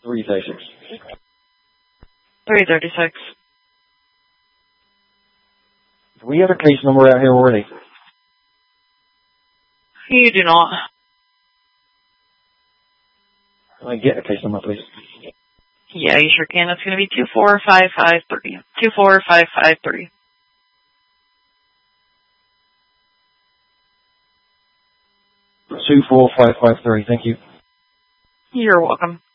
336. 336. Do we have a case number out here already? You do not. Can I get a case number, please? Yeah, you sure can. That's going to be 24553. 24553. 24553. Thank you. You're welcome.